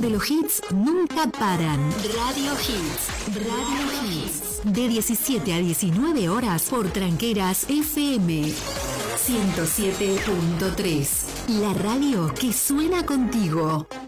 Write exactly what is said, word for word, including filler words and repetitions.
donde los hits nunca paran. Radio Hits. Radio Hits. De diecisiete a diecinueve horas por Tranqueras F M. ciento siete punto tres. La radio que suena contigo.